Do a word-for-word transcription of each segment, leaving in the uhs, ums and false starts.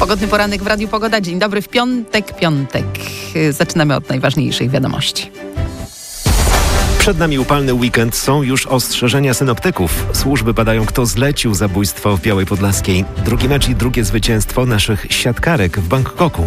Pogodny poranek w Radiu Pogoda. Dzień dobry w piątek, piątek. Zaczynamy od najważniejszych wiadomości. Przed nami upalny weekend, są już ostrzeżenia synoptyków. Służby badają, kto zlecił zabójstwo w Białej Podlaskiej. Drugi mecz i drugie zwycięstwo naszych siatkarek w Bangkoku.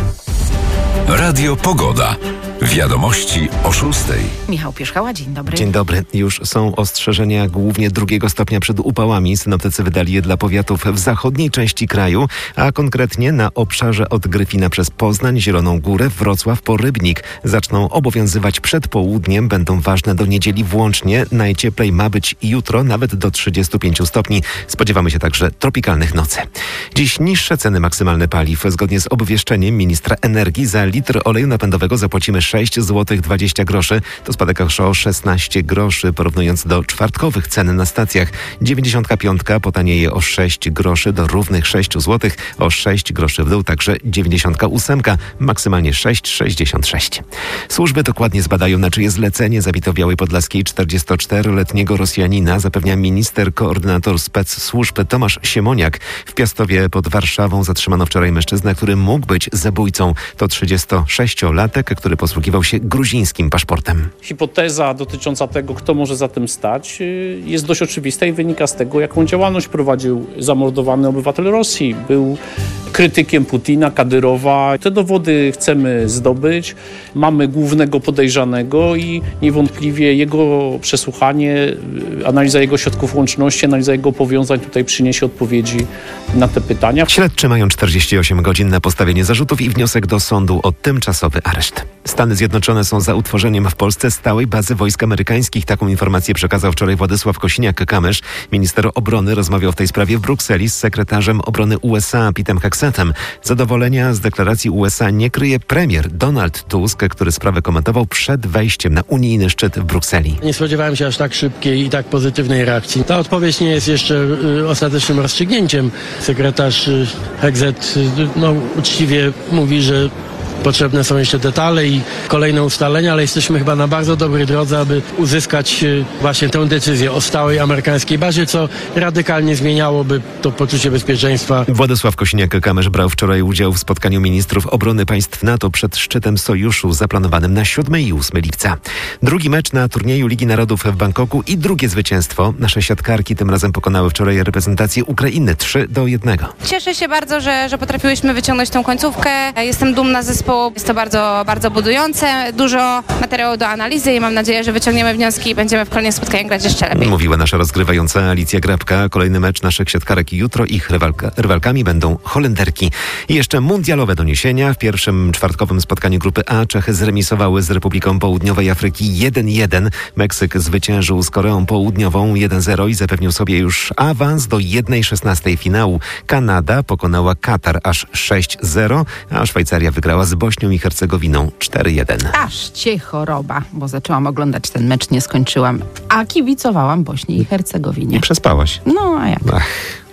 Radio Pogoda. Wiadomości o szóstej. Michał Pierzchała, dzień dobry. Dzień dobry. Już są ostrzeżenia głównie drugiego stopnia przed upałami. Synoptycy wydali je dla powiatów w zachodniej części kraju, a konkretnie na obszarze od Gryfina przez Poznań, Zieloną Górę, Wrocław po Rybnik. Zaczną obowiązywać przed południem, będą ważne do niedzieli włącznie. Najcieplej ma być jutro, nawet do trzydziestu pięciu stopni. Spodziewamy się także tropikalnych nocy. Dziś niższe ceny maksymalne paliw. Zgodnie z obwieszczeniem ministra energii za litr oleju napędowego zapłacimy sześć złotych dwadzieścia groszy. To spadek aż o szesnaście groszy, porównując do czwartkowych cen na stacjach. dziewięćdziesiątka piątka potanieje o sześć groszy do równych sześć złotych, o sześć groszy w dół, także dziewięćdziesiątka ósemka, maksymalnie sześć sześćdziesiąt sześć. Służby dokładnie zbadają, na czyje zlecenie zabito w Białej Podlaskiej czterdziestoczteroletniego Rosjanina, zapewnia minister koordynator spec służb Tomasz Siemoniak. W Piastowie pod Warszawą zatrzymano wczoraj mężczyznę, który mógł być zabójcą. To trzydziestosześciolatek, który posługiwał się gruzińskim paszportem. Hipoteza dotycząca tego, kto może za tym stać, jest dość oczywista i wynika z tego, jaką działalność prowadził zamordowany obywatel Rosji. Był krytykiem Putina, Kadyrowa. Te dowody chcemy zdobyć. Mamy głównego podejrzanego i niewątpliwie jego przesłuchanie, analiza jego środków łączności, analiza jego powiązań tutaj przyniesie odpowiedzi na te pytania. Śledczy mają czterdzieści osiem godzin na postawienie zarzutów i wniosek do sądu o tymczasowy areszt. Stany Zjednoczone są za utworzeniem w Polsce stałej bazy wojsk amerykańskich. Taką informację przekazał wczoraj Władysław Kosiniak-Kamysz. Minister obrony rozmawiał w tej sprawie w Brukseli z sekretarzem obrony U S A Petem Hexetem. Zadowolenia z deklaracji U S A nie kryje premier Donald Tusk, który sprawę komentował przed wejściem na unijny szczyt w Brukseli. Nie spodziewałem się aż tak szybkiej i tak pozytywnej reakcji. Ta odpowiedź nie jest jeszcze y, ostatecznym rozstrzygnięciem. Sekretarz y, Hexet y, no, uczciwie mówi, że potrzebne są jeszcze detale i kolejne ustalenia, ale jesteśmy chyba na bardzo dobrej drodze, aby uzyskać właśnie tę decyzję o stałej amerykańskiej bazie, co radykalnie zmieniałoby to poczucie bezpieczeństwa. Władysław Kosiniak-Kamysz brał wczoraj udział w spotkaniu ministrów obrony państw NATO przed szczytem sojuszu zaplanowanym na siódmego i ósmego lipca. Drugi mecz na turnieju Ligi Narodów w Bangkoku i drugie zwycięstwo. Nasze siatkarki tym razem pokonały wczoraj reprezentację Ukrainy trzy do jednego. Cieszę się bardzo, że, że potrafiłyśmy wyciągnąć tą końcówkę. Jestem dumna ze zespołu. Jest to bardzo, bardzo budujące, dużo materiału do analizy i mam nadzieję, że wyciągniemy wnioski i będziemy w kolejnych spotkaniach grać jeszcze lepiej. Mówiła nasza rozgrywająca Alicja Grabka. Kolejny mecz naszych siatkarek jutro. Ich rywalka, rywalkami będą Holenderki. I jeszcze mundialowe doniesienia. W pierwszym czwartkowym spotkaniu grupy A Czechy zremisowały z Republiką Południowej Afryki jeden jeden. Meksyk zwyciężył z Koreą Południową jeden zero i zapewnił sobie już awans do jednej szesnastej finału. Kanada pokonała Katar aż sześć zero, a Szwajcaria wygrała z Bośnią i Hercegowiną cztery jeden. Aż cię choroba, bo zaczęłam oglądać ten mecz, nie skończyłam, a kibicowałam Bośni i Hercegowinie. I przespałaś. No, a jak? Ach.